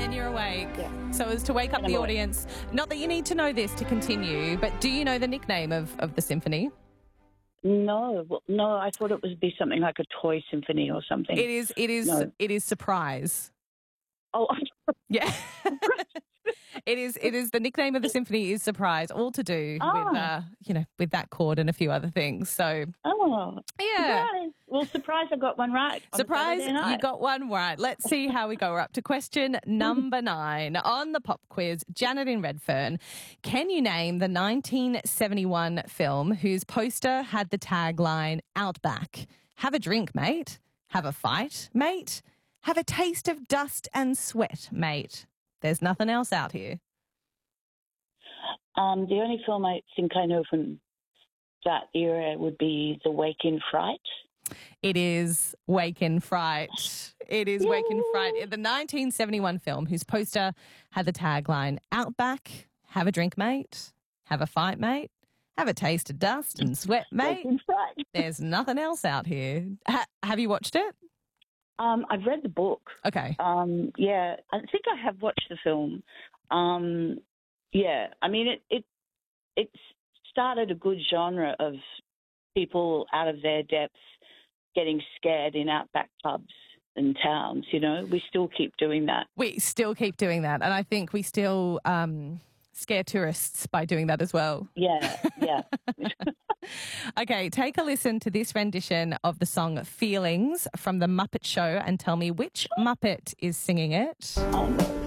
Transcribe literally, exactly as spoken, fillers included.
then you're awake. Yeah. So as to wake up And I'm the awake. audience. Not that you need to know this to continue, but do you know the nickname of, of the symphony? No, well, no, I thought it would be something like a toy symphony or something. It is. It is. No. It is surprise. Oh, Yeah. It is. It is. The nickname of the symphony is surprise. All to do Ah. with, uh, you know, with that chord and a few other things. So oh, yeah. surprise. Well, surprise, I got one right. on Surprise, Saturday night. you got one right. Let's see how we go. We're up to question number nine on the pop quiz. Janet in Redfern, can you name the nineteen seventy-one film whose poster had the tagline Outback? Have a drink, mate. Have a fight, mate. Have a taste of dust and sweat, mate. There's nothing else out here. Um, the only film I think I know from that era would be The Wake in Fright. It is Wake in Fright. It is Wake in Fright. The nineteen seventy-one film whose poster had the tagline Outback, have a drink, mate. Have a fight, mate. Have a taste of dust and sweat, mate. Wake in Fright. There's nothing else out here. Ha- have you watched it? Um, I've read the book. Okay. Um, yeah, I think I have watched the film. Um, yeah, I mean, it, it it started a good genre of people out of their depth getting scared in outback pubs and towns, you know. We still keep doing that. We still keep doing that. And I think we still um, scare tourists by doing that as well. Yeah, yeah. Okay, take a listen to this rendition of the song Feelings from The Muppet Show and tell me which Muppet is singing it. Um,